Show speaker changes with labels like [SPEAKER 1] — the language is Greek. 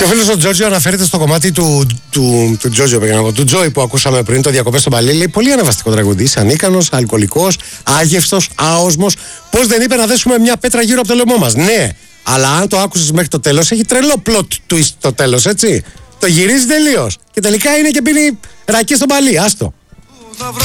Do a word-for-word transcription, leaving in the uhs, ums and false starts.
[SPEAKER 1] Και ο φίλος ο Τζόρτζιο αναφέρεται στο κομμάτι του, του, του, Τζόρτζιο, πήγαινα, του Τζόι που ακούσαμε πριν, το Διακοπές στον Παλί. Λέει πολύ ανεβαστικό τραγουδί. Ανίκανος, αλκοολικός, άγευστος, άοσμος. Πώς δεν είπε να δέσουμε μια πέτρα γύρω από το λαιμό μας. Ναι, αλλά αν το άκουσες μέχρι το τέλος, έχει τρελό plot twist το τέλος, έτσι. Το γυρίζει τελείως. Και τελικά είναι και πίνει ρακί στον Παλί. Άστο.